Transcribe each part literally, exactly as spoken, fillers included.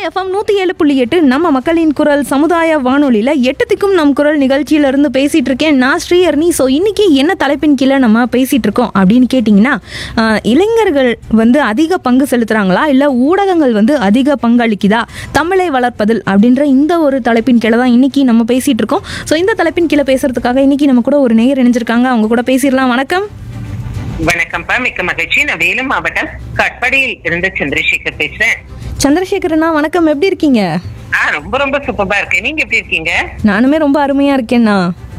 FM நூற்றி ஏழு புள்ளி எட்டு நம்ம மக்களின் குரல் சமுதாய வானொலியில் எட்டுத்திக்கும் நம் குரல் நிகழ்ச்சியிலேருந்து பேசிகிட்டு இருக்கேன் நான் ஸ்ரீஹர்னி. ஸோ இன்றைக்கி என்ன தலைப்பின் கீழே நம்ம பேசிகிட்டு இருக்கோம் அப்படின்னு கேட்டிங்கன்னா, இளைஞர்கள் வந்து அதிக பங்கு செலுத்துகிறாங்களா இல்லை ஊடகங்கள் வந்து அதிக பங்களிக்குதா தமிழை வளர்ப்பதில் அப்படின்ற இந்த ஒரு தலைப்பின் கீழே தான் இன்றைக்கி நம்ம பேசிகிட்டு இருக்கோம். ஸோ இந்த தலைப்பின் கீழே பேசுகிறதுக்காக இன்றைக்கி நம்ம கூட ஒரு நேயர் இணைஞ்சிருக்காங்க. அவங்க கூட பேசிடலாம். வணக்கம். வணக்கம்ப்பா, மிக்க மகிழ்ச்சி. நான் வேலூர் மாவட்டம் கட்படியில் இருந்து சந்திரசேகர் பேசுறேன். சந்திரசேகரண்ணா வணக்கம், எப்படி இருக்கீங்க? ஆஹ் ரொம்ப ரொம்ப சூப்பரா இருக்கேன். நீங்க எப்படி இருக்கீங்க? நானுமே ரொம்ப அருமையா இருக்கேன்னா.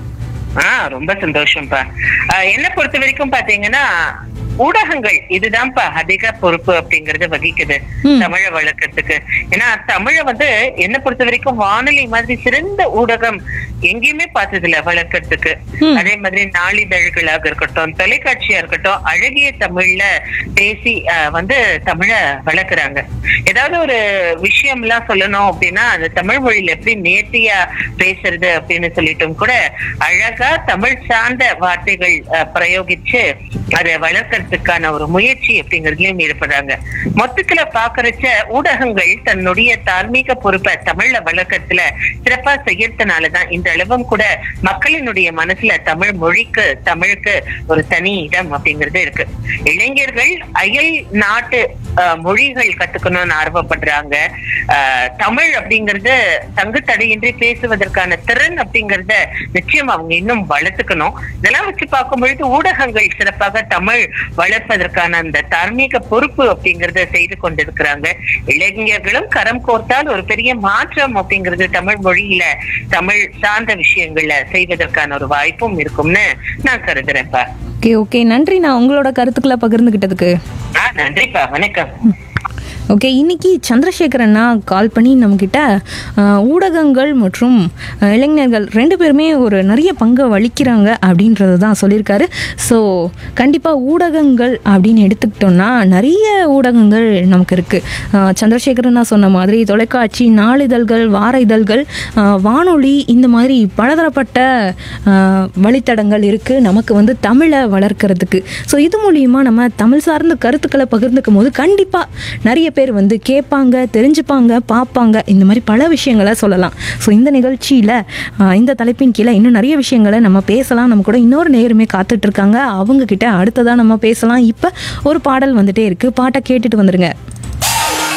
ஆஹ் ரொம்ப சந்தோஷம்ப்பா. என்ன பொறுத்த வரைக்கும் பாத்தீங்கன்னா, ஊடகங்கள் இதுதான்ப்பா அதிக பொறுப்பு அப்படிங்கறது வகிக்குது தமிழை வளர்க்கறதுக்கு. ஏன்னா தமிழை வந்து என்ன பொறுத்த வரைக்கும் வானொலி மாதிரி சிறந்த ஊடகம் எங்கேயுமே பார்த்தது இல்ல வளர்க்கறதுக்கு. அதே மாதிரி நாளிதழ்களாக இருக்கட்டும், தொலைக்காட்சியா இருக்கட்டும், அழகிய தமிழ்ல பேசி வந்து தமிழை வளர்க்குறாங்க. ஏதாவது ஒரு விஷயம் எல்லாம் சொல்லணும் அப்படின்னா அந்த தமிழ் மொழியில எப்படி நேர்த்தியா பேசுறது அப்படின்னு சொல்லிட்டும் கூட அழகா தமிழ் சார்ந்த வார்த்தைகள் பிரயோகிச்சு அதை வளர்க்கறதுக்கான ஒரு முயற்சி அப்படிங்கறதுலயும் ஈடுபடுறாங்க. மொத்தத்துல பாக்குறச்ச ஊடகங்கள் தன்னுடைய தார்மீக பொறுப்பை தமிழ்ல வளர்க்கறதுல சிறப்பா செய்யறதுனாலதான் இந்த அளவும் கூட மக்களினுடைய மனசுல தமிழ் மொழிக்கு தமிழுக்கு ஒரு தனி இடம் அப்படிங்கிறது இருக்கு. இளைஞர்கள் அயல் நாட்டு மொழிகள் கத்துக்கணும்னு ஆர்வப்படுறாங்க. அஹ் தமிழ் அப்படிங்கறது தங்கு தடையின்றி பேசுவதற்கான திறன் அப்படிங்கறத நிச்சயம் அவங்க இன்னும் வளர்த்துக்கணும். இதெல்லாம் வச்சு பார்க்கும் பொழுது ஊடகங்கள் சிறப்பாக தமிழ் வளர்ப்பதற்கான அந்த தார்மீக பொறுப்பு அப்படிங்கறத செய்து கொண்டிருக்கிறாங்க. இளைஞர்களும் கரம் கோர்த்தால் ஒரு பெரிய மாற்றம் அப்படிங்கிறது தமிழ் மொழியில தமிழ் சார்ந்த விஷயங்கள்ல செய்வதற்கான ஒரு வாய்ப்பும் இருக்கும்னு நான் கருதுறேன்ப்பா. ஓகே ஓகே நன்றி நான் உங்களோட கருத்துக்களை பகிர்ந்துகிட்டதுக்கு. ஆஹ் நன்றிப்பா, வணக்கம். ஓகே, இன்றைக்கி சந்திரசேகரண்ணா கால் பண்ணி நம்மக்கிட்ட ஊடகங்கள் மற்றும் இளைஞர்கள் ரெண்டு பேருமே ஒரு நிறைய பங்கை வகிக்கிறாங்க அப்படின்றது தான் சொல்லியிருக்காரு. ஸோ கண்டிப்பாக ஊடகங்கள் அப்படின்னு எடுத்துக்கிட்டோம்னா நிறைய ஊடகங்கள் நமக்கு இருக்குது. சந்திரசேகரண்ணா சொன்ன மாதிரி தொலைக்காட்சி, நாளிதழ்கள், வார இதழ்கள், வானொலி, இந்த மாதிரி பலதரப்பட்ட வழித்தடங்கள் இருக்குது நமக்கு வந்து தமிழை வளர்க்குறதுக்கு. ஸோ இது மூலிமா நம்ம தமிழ் சார்ந்த கருத்துக்களை பகிர்ந்துக்கும் போது கண்டிப்பாக நிறைய பேர் வந்து கேட்பாங்க, தெரிஞ்சுப்பாங்க, பார்ப்பாங்க. இந்த மாதிரி பல விஷயங்களை சொல்லலாம். ஸோ இந்த நிகழ்ச்சியில் இந்த தலைப்பின் கீழே இன்னும் நிறைய விஷயங்களை நம்ம பேசலாம். நம்ம கூட இன்னொரு நேருமே காத்துட்ருக்காங்க. அவங்கக்கிட்ட அடுத்ததாக நம்ம பேசலாம். இப்போ ஒரு பாடல் வந்துட்டே இருக்குது, பாட்டை கேட்டுட்டு வந்துடுங்க.